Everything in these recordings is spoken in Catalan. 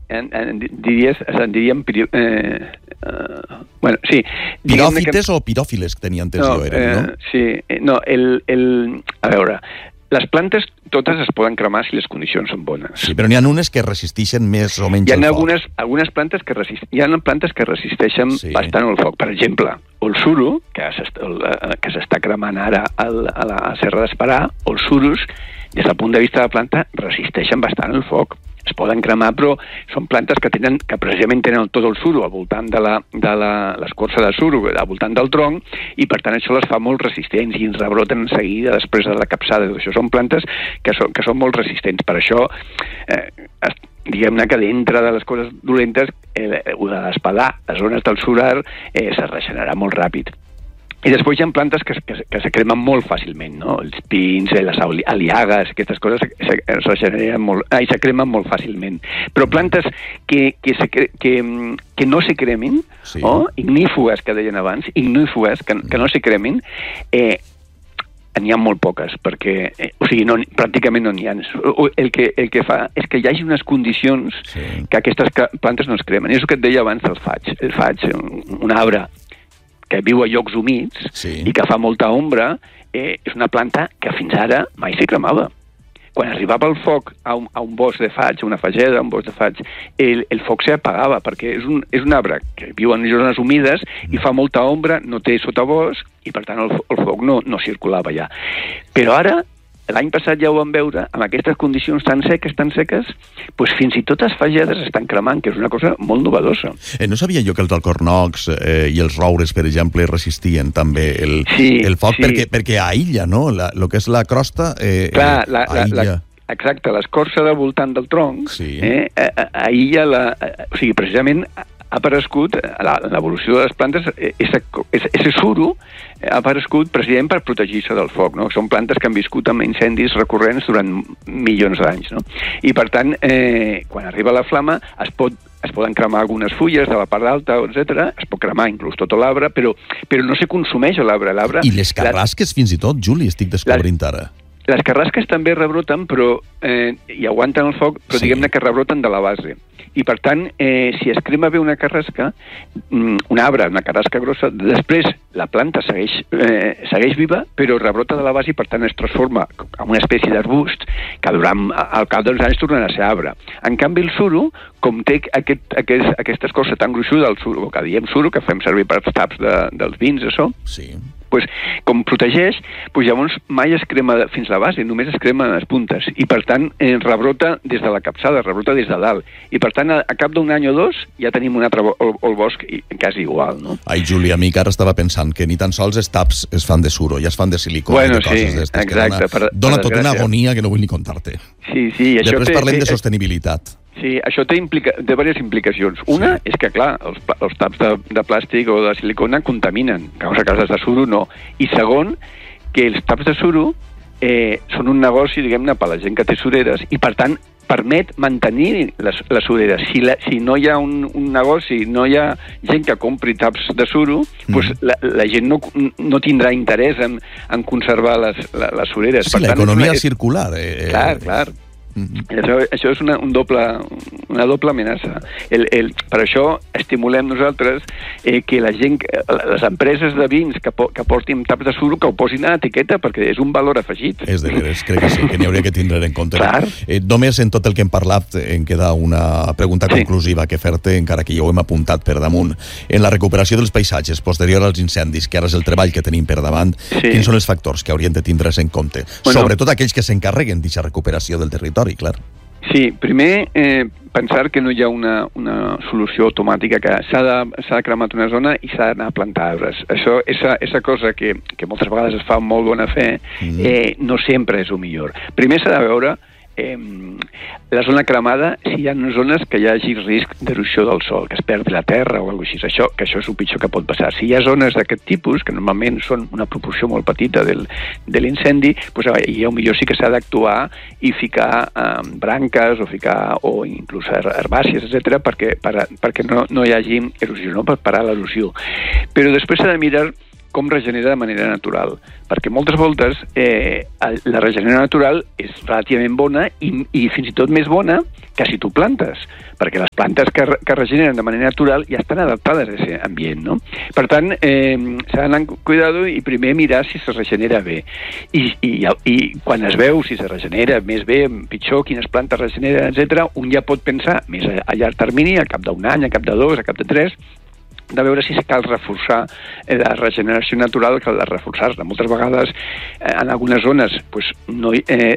diríem... Bueno, sí. Piròfites o piròfiles, que tenia entès jo, eren, no? Sí, no, a veure, les plantes totes es poden cremar si les condicions són bones. Sí, però n'hi ha unes que resisteixen més o menys el foc. Hi ha algunes plantes que resisteixen bastant el foc. Per exemple, el suro, que s'està cremant ara a la Serra d'Esperà, o els suros, des del punt de vista de la planta, resisteixen bastant el foc. Es poden cremar, però són plantes que precisament tenen tot el suro al voltant de l'escorça de suro, al voltant del tronc, i per tant això les fa molt resistents i ens rebroten en seguida després de la capçada. Això són plantes que són molt resistents. Per això, diguem-ne que dintre de les coses dolentes, ho de l'espadar, les zones del surar, se regenerarà molt ràpid. I després hi ha plantes que se cremen molt fàcilment, no? Els pins, les aliagues, aquestes coses se cremen molt fàcilment. Però plantes que no se cremin, ignífugues, que deien abans, ignífugues, que no se cremin, n'hi ha molt poques, perquè pràcticament no n'hi ha. El que fa és que hi hagi unes condicions que aquestes plantes no es cremen. És el que et deia abans del faig. El faig, un arbre que viu a llocs humits i que fa molta ombra, és una planta que fins ara mai s'hi cremava. Quan arribava el foc a un bosc de faig, una fageda, un bosc de faig, el foc s'apagava, perquè és un arbre que viu en zones humides i fa molta ombra, no té sotabosc, i per tant el foc no circulava allà. Però ara, l'any passat ja ho vam veure, amb aquestes condicions tan seques, doncs fins i tot les fagedes estan cremant, que és una cosa molt novedosa. No sabia jo que els alcornocs i els roures, per exemple, resistien també el foc, perquè aïlla, no? El que és la crosta aïlla. Exacte, l'escorça del voltant del tronc aïlla o sigui, precisament ha aparegut, l'evolució de les plantes, ese suro ha aparegut precisament per protegir-se del foc, no? Són plantes que han viscut amb incendis recurrents durant milions d'anys, no? I per tant, quan arriba la flama, es poden cremar algunes fulles de la part alta, etc. Es pot cremar inclús tot l'arbre, però no se consumeix l'arbre. I les carrasques fins i tot, Juli, estic descobrint ara. Les carrasques també rebroten, i aguanten el foc, però diguem-ne que rebroten de la base. I, per tant, si es crema bé una carrasca, un arbre, una carrasca grossa, després la planta segueix viva, però rebrota de la base i, per tant, es transforma en una espècie d'arbust que al cap dels anys tornarà a ser arbre. En canvi, el suro, com té aquesta escorça tan gruixuda, el suro, que diem suro, que fem servir per als taps dels vins, això, com protegeix, llavors mai es crema fins a la base, només es crema les puntes, i per tant rebrota des de la capçada, rebrota des de dalt, i per tant a cap d'un any o dos ja tenim un altre el bosc quasi igual, no? Ai, Juli, amic, ara estava pensant que ni tan sols els taps es fan de suro, ja es fan de silicona i de coses d'estes, exacte, que dona tota una agonia que no vull ni contar-te. Sí, després parlem de sostenibilitat. Sí, això té diverses implicacions. Una és que, clar, els taps de plàstic o de silicona contaminen, causa cases de suro no. I segon, que els taps de suro són un negoci, diguem-ne, per a la gent que té sureres, i per tant permet mantenir les sureres. Si no hi ha un negoci, no hi ha gent que compri taps de suro, doncs la gent no tindrà interès en conservar les sureres. Sí, l'economia circular. Clar. Això és una doble amenaça. Per això estimulem nosaltres que la gent, les empreses de vins que portin taps de suro, que ho posin a etiqueta, perquè és un valor afegit. És de veres, crec que sí, que n'hi hauria que tindre en compte. Clar. Només en tot el que hem parlat em queda una pregunta conclusiva que fer-te, encara que ja ho hem apuntat per damunt. En la recuperació dels paisatges posterior als incendis, que ara és el treball que tenim per davant, quins són els factors que haurien de tindre's en compte? Sobretot aquells que s'encarreguen d'aquesta recuperació del territori, clar. Sí, primer pensar que no hi ha una solució automàtica, que s'ha de cremar una zona i s'ha d'anar a plantar arbres. Això, esa cosa que moltes vegades es fa amb molt bona fe, no sempre és el millor. Primer s'ha de veure la zona cremada, si hi ha zones que hi hagi risc d'erosió del sòl, que es perdi la terra o alguna cosa així, que això és el pitjor que pot passar. Si hi ha zones d'aquest tipus, que normalment són una proporció molt petita de l'incendi, doncs millor sí que s'ha d'actuar i ficar branques o inclús herbàcies, etc., perquè no hi hagi erosió, no? Per parar l'erosió. Però després s'ha de mirar com regenera de manera natural, perquè moltes voltes la regeneració natural és relativament bona i fins i tot més bona que si tu plantes, perquè les plantes que regeneren de manera natural ja estan adaptades a aquest ambient, no? Per tant, s'ha d'anar amb cuidado i primer mirar si se regenera bé. I quan es veu si se regenera més bé, pitjor, quines plantes regeneren, etc., un ja pot pensar més a llarg termini, al cap d'un any, al cap de 2, al cap de 3, de veure si cal reforçar la regeneració natural, cal reforçar-la. Moltes vegades, en algunes zones, no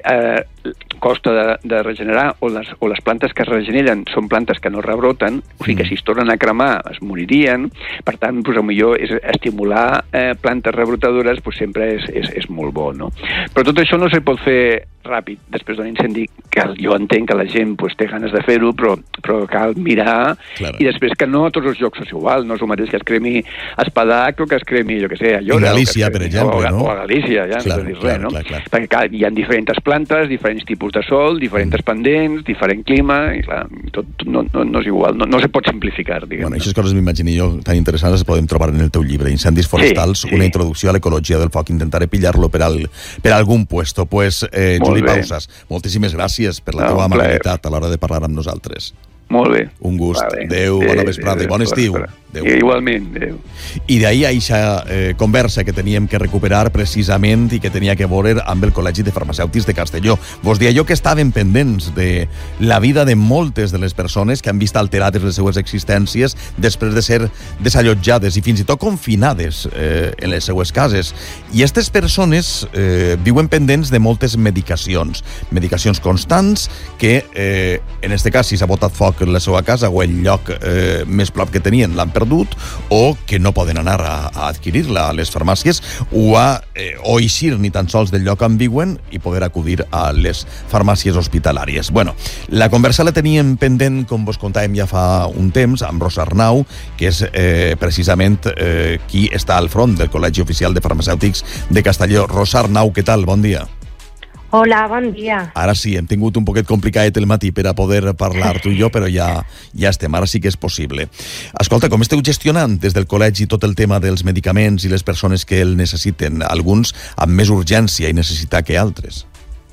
costa de regenerar, o les plantes que es regeneren són plantes que no rebroten, o sigui que si es tornen a cremar es moririen. Per tant, millor estimular plantes rebrotadores sempre és molt bo, no? Però tot això no se pot fer ràpid, després d'un incendi, que jo entenc que la gent té ganes de fer-ho, però cal mirar, i després que no a tots els llocs és igual, no és el mateix que es cremi a Espadac o que es cremi, jo què sé, a Llora. A Galícia, per exemple, no? O a Galícia, ja, no dir res, no? Perquè, clar, hi ha diferents plantes, diferents tipus de sol, diferents pendents, diferent clima, i clar, tot no és igual, no se pot simplificar, diguem. Bueno, aquestes coses m'imagino jo tan interessants les podem trobar en el teu llibre, Incendis forestals, una introducció a l'ecologia del foc. Intentaré pillar-lo per algun puesto. Pues, Juli Pausas, moltíssimes gràcies per la teva amabilitat a l'hora de parlar amb nosaltres. Molt bé. Un gust. Adéu, bona vesprada i bon estiu. Igualment, adéu. I d'ahir aquesta conversa que teníem que recuperar precisament i que tenia que veure amb el Col·legi de Farmacèutics de Castelló. Vos deia jo que estaven pendents de la vida de moltes de les persones que han vist alterades les seues existències després de ser desallotjades i fins i tot confinades en les seues cases. I aquestes persones viuen pendents de moltes medicacions constants que, en este cas, si s'ha botat foc en la seva casa o el lloc més prop que tenien l'han perdut, o que no poden anar a adquirir-la a les farmàcies o eixir ni tan sols del lloc on viuen i poder acudir a les farmàcies hospitalàries. Bueno, la conversa la teníem pendent, com vos contàvem ja fa un temps, amb Rosa Arnau, que és precisament qui està al front del Col·legi Oficial de Farmacèutics de Castelló. Rosa Arnau, què tal? Bon dia. Hola, bon dia. Ara sí, hem tingut un poquet complicat el matí per a poder parlar tu i jo, però ja estem, ara sí que és possible. Escolta, com esteu gestionant des del col·legi tot el tema dels medicaments i les persones que el necessiten, alguns amb més urgència i necessitat que altres?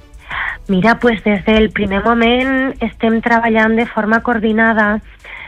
Mira, pues des del primer moment estem treballant de forma coordinada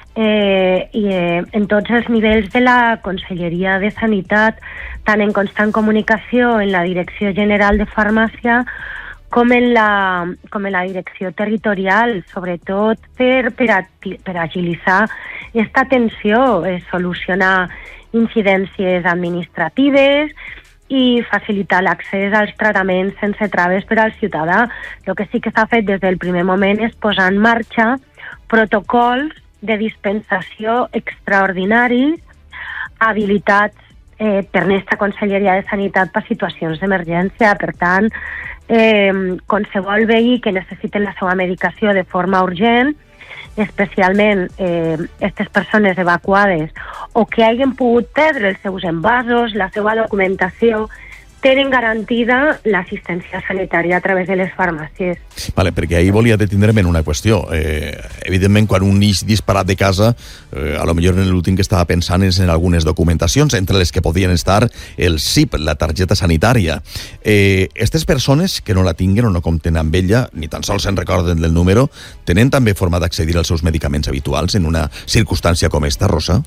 i en tots els nivells de la Conselleria de Sanitat, tant en constant comunicació en la Direcció General de Farmàcia com en la direcció territorial, sobretot per agilitzar aquesta atenció, solucionar incidències administratives i facilitar l'accés als tractaments sense traves per al ciutadà. El que sí que s'ha fet des del primer moment és posar en marxa protocols de dispensació extraordinaris habilitats per aquesta Conselleria de Sanitat per situacions d'emergència. Per tant, qualsevol veí que necessiten la seva medicació de forma urgent, especialment aquestes persones evacuades o que hagin pogut perdre els seus envasos, la seva documentació, tenen garantida l'assistència sanitària a través de les farmàcies. Vale, perquè ahir volia detindre'm en una qüestió. Evidentment, quan un ix disparat de casa, a lo millor en l'últim que estava pensant és en algunes documentacions, entre les que podien estar el SIP, la targeta sanitària. Aquestes persones que no la tinguen o no compten amb ella, ni tan sols se'n recorden del número, tenen també forma d'accedir als seus medicaments habituals en una circumstància com esta, Rosa?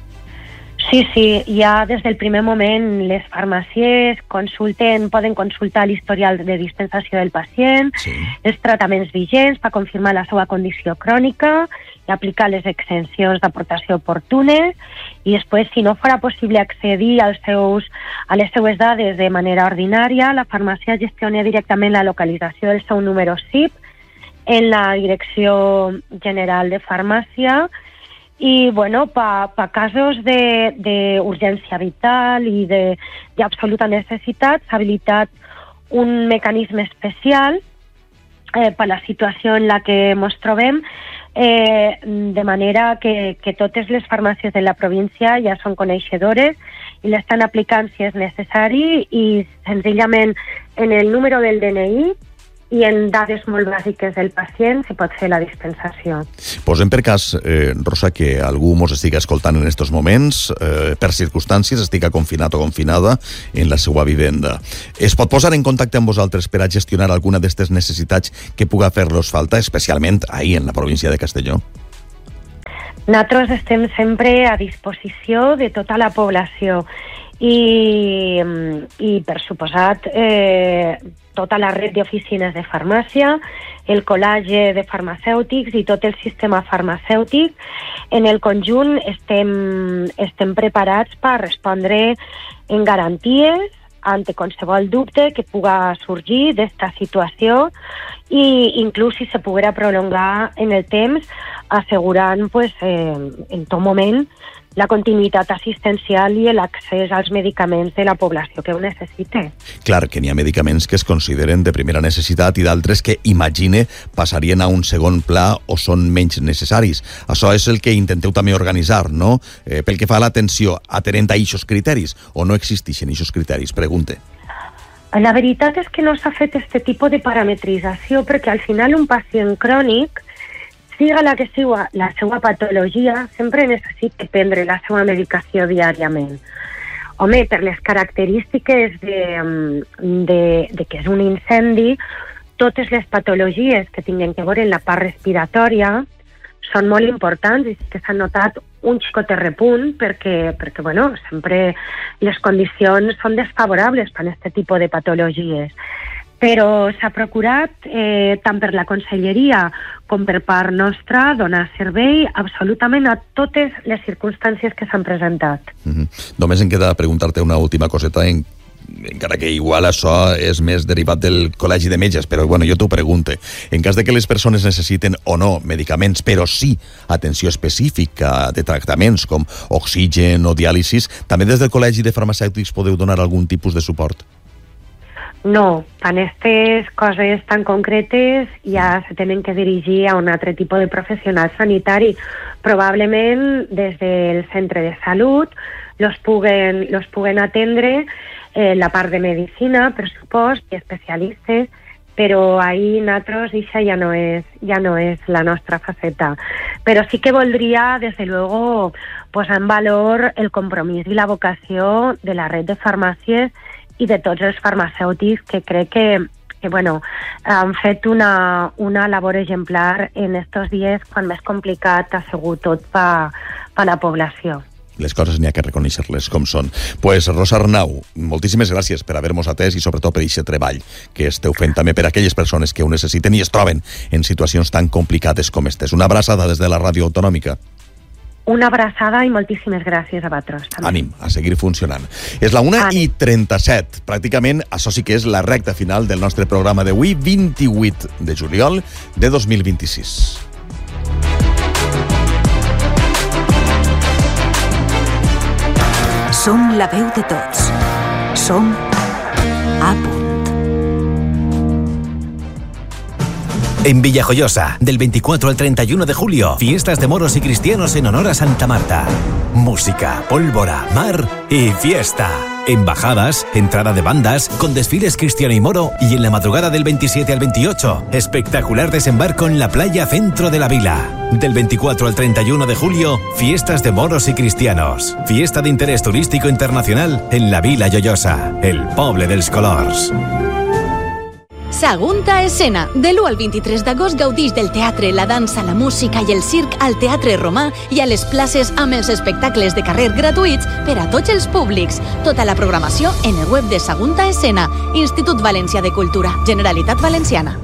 Sí, ja des del primer moment les farmàcies poden consultar l'historial de dispensació del pacient, els tractaments vigents per confirmar la seva condició crònica i aplicar les exencions d'aportació oportunes, i després, si no farà possible accedir a les seues dades de manera ordinària, la farmàcia gestiona directament la localització del seu número SIP en la Direcció General de Farmàcia. I, bueno, per casos d'urgència vital i d'absoluta necessitat s'ha habilitat un mecanisme especial per la situació en la que ens trobem, de manera que totes les farmàcies de la província ja són coneixedores i l'estan aplicant si és necessari, i senzillament en el número del DNI i en dades molt bàsiques del pacient se pot fer la dispensació. Posem per cas, Rosa, que algú mos estiga escoltant en estos moments, per circumstàncies estiga confinat o confinada en la seva vivenda. Es pot posar en contacte amb vosaltres per a gestionar alguna d'aquestes necessitats que puga fer-los falta, especialment ahí en la província de Castelló? Nosaltres estem sempre a disposició de tota la població i per suposat, tota la red d'oficines de farmàcia, el col·legi de farmacèutics i tot el sistema farmacèutic. En el conjunt estem preparats per respondre en garanties ante qualsevol dubte que puga sorgir d'esta situació i inclús si se poguera prolongar en el temps, assegurant en tot moment la continuïtat assistencial i l'accés als medicaments de la població que ho necessite. Clar, que n'hi ha medicaments que es consideren de primera necessitat i d'altres que, imagine, passarien a un segon pla o són menys necessaris. Això és el que intenteu també organitzar, no? Pel que fa a l'atenció, atenent a eixos criteris, o no existeixen eixos criteris? Pregunte. La veritat és que no s'ha fet aquest tipus de parametrització perquè al final un pacient crònic, siga la que siga la seva patologia, sempre necessita prendre la seva medicació diàriament. Home, per les característiques de que és un incendi, totes les patologies que tinguin que veure en la part respiratòria són molt importants i que s'ha notat un xicotet repunt perquè sempre les condicions són desfavorables per a aquest tipus de patologies. Però s'ha procurat, tant per la Conselleria com per part nostra, donar servei absolutament a totes les circumstàncies que s'han presentat. Només em queda preguntar-te una última coseta, encara que igual això és més derivat del Col·legi de Metges, però jo t'ho pregunte. En cas de que les persones necessiten o no medicaments, però sí atenció específica de tractaments com oxigen o diàlisis, també des del Col·legi de Farmacèutics podeu donar algun tipus de suport? No, en aquestes coses tan concretes ja se tenen que dirigir a un altre tipus de professional sanitari. Probablement des del centre de salut los puguen atendre la part de medicina, pressupost i especialistes, però ahí nosaltres això ja no és la nostra faceta. Però sí que voldria, des de luego, posar en valor el compromís i la vocació de la red de farmàcies i de tots els farmacèutics que crec que han fet una labor exemplar en estos dies quan més complicat ha sigut tot per la població. Les coses n'hi ha que reconèixer-les com són. Pues Rosa Arnau, moltíssimes gràcies per haver-nos atès i sobretot per aquest treball que esteu fent també per a aquelles persones que ho necessiten i es troben en situacions tan complicades com aquestes. Una abraçada des de la Ràdio Autonòmica. Una abraçada i moltíssimes gràcies a vosaltres. Ànim, a seguir funcionant. És la 1:37. Pràcticament això sí que és la recta final del nostre programa d'avui, 28 de juliol de 2026. Som la veu de tots. Som A Punt. En Villajoyosa, del 24 al 31 de julio, fiestas de moros y cristianos en honor a Santa Marta. Música, pólvora, mar y fiesta. Embajadas, entrada de bandas, con desfiles cristiano y moro, y en la madrugada del 27 al 28, espectacular desembarco en la playa centro de la vila. Del 24 al 31 de julio, fiestas de moros y cristianos. Fiesta de interés turístico internacional en la Vila Joiosa, el poble dels colors. Sagunta Escena. De l'1 al 23 d'agost gaudix del teatre, la dansa, la música i el circ al Teatre Romà i a les places amb els espectacles de carrer gratuïts per a tots els públics. Tota la programació en el web de Sagunta Escena, Institut Valencià de Cultura, Generalitat Valenciana.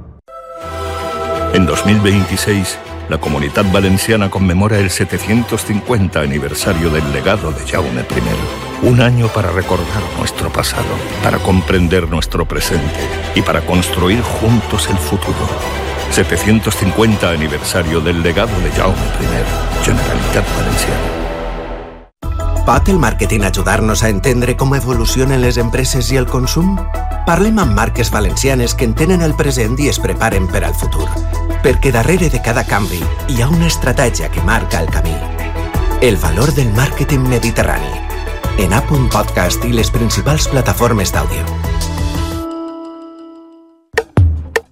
En 2026, la Comunitat Valenciana conmemora el 750 aniversario del legado de Jaume I. Un año para recordar nuestro pasado, para comprender nuestro presente y para construir juntos el futuro. 750 aniversario del legado de Jaume I, Generalitat Valenciana. Pot el màrqueting ajudar-nos a entendre com evolucionen les empreses i el consum? Parlem amb marques valencianes que entenen el present i es preparen per al futur. Perquè darrere de cada canvi hi ha una estratègia que marca el camí. El valor del màrqueting mediterrani. En A Punt Podcast i les principals plataformes d'àudio.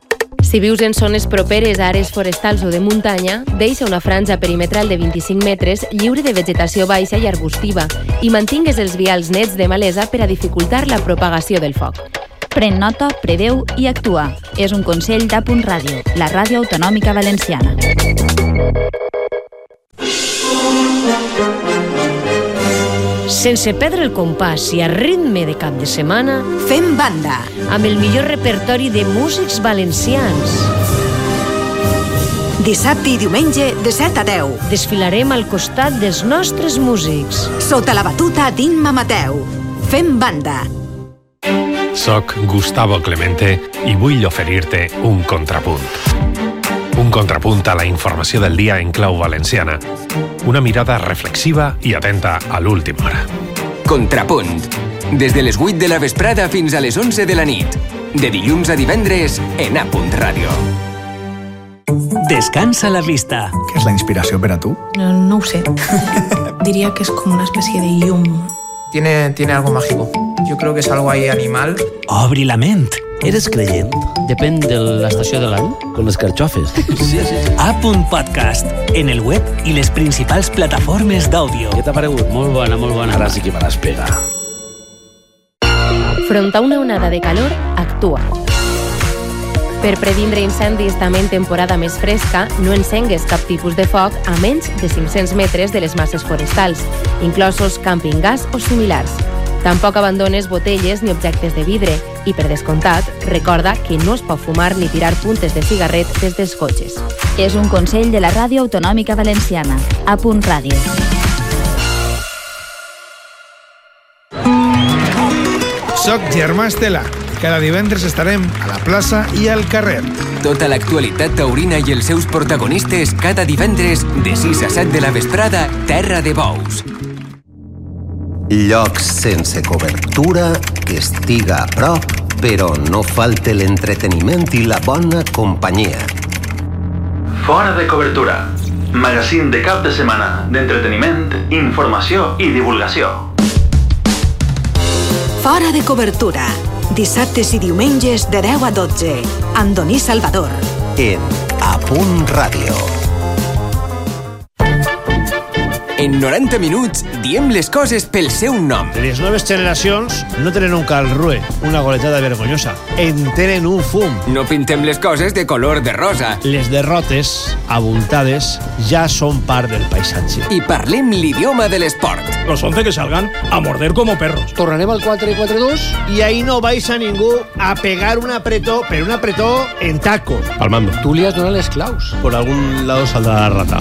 Si vius en zones properes a àrees forestals o de muntanya, deixa una franja perimetral de 25 metres lliure de vegetació baixa i arbustiva i mantingues els vials nets de malesa per a dificultar la propagació del foc. Pren nota, preveu i actua. És un consell d'Apunt Ràdio, la ràdio autonòmica valenciana. Sense perdre el compàs i a ritme de cap de setmana, Fem banda, amb el millor repertori de músics valencians. Dissabte i diumenge de 7 a 10. Desfilarem al costat dels nostres músics. Sota la batuta d'Imma Mateu. Fem banda. Soc Gustavo Clemente i vull oferir-te un contrapunt. Un contrapunt a la informació del dia en clau valenciana. Una mirada reflexiva i atenta a l'última hora. Contrapunt. Des de les 8 de la vesprada fins a les 11 de la nit. De dilluns a divendres en Apunt Ràdio. Descansa la vista. ¿Qué es la inspiración para tú? No ho sé. Diría que es como una especie de llum. Tiene algo mágico. Yo creo que es algo ahí animal. Obri la ment. ¿Eres creyent? Depèn de l'estació de l'any. Con les carxofes. Sí. Apunt Podcast. En el web i les principals plataformes d'àudio. Què t'ha paregut? Molt bona, molt bona. Ara sí que me l'has pegat. Front a una onada de calor, actua. Per previndre incendis també en temporada més fresca, no encengues cap tipus de foc a menys de 500 metres de les masses forestals, inclosos camping gas o similars. Tampoc abandones botelles ni objectes de vidre i, per descomptat, recorda que no es pot fumar ni tirar puntes de cigarret des dels cotxes. És un consell de la ràdio autonòmica valenciana. Apunt Ràdio. Soc Germà Estela. Cada divendres estarem a la plaça i al carrer. Tota l'actualitat taurina i els seus protagonistes cada divendres de 6 a 7 de la vesprada, Terra de Bous. Llocs sense cobertura, que estiga a prop, però no falte l'entreteniment i la bona companyia. Fora de cobertura. Magazín de cap de setmana d'entreteniment, informació i divulgació. Fora de cobertura. Dissabtes i diumenges de 10 a 12. Andoní Salvador. En Apunt Ràdio. En 90 minuts diem les coses pel seu nom. Les noves generacions no tenen un calrue, una goletada vergonyosa. En tenen un fum. No pintem les coses de color de rosa. Les derrotes, abultades, ja són part del paisatge. I parlem l'idioma de l'esport. Los 11 que salgan a morder como perros. Tornarem al 4-4-2 y ahí no vais a ningú a pegar un apretó, pero un apretó en taco. Palmando. Tú li has donat les claus. Por algún lado saldrá la rata.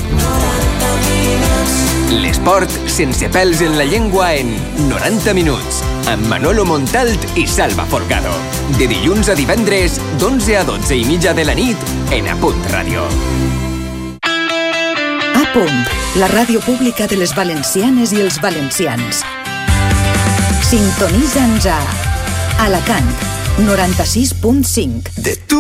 L'esport sense pèls en la llengua en 90 minuts, amb Manolo Montalt i Salva Forgado. De dilluns a divendres, d'11 a 12 i mitja de la nit, en Apunt Ràdio. Apunt, la ràdio pública de les valencianes i els valencians. Sintonitza'ns a Alacant, 96.5. De tu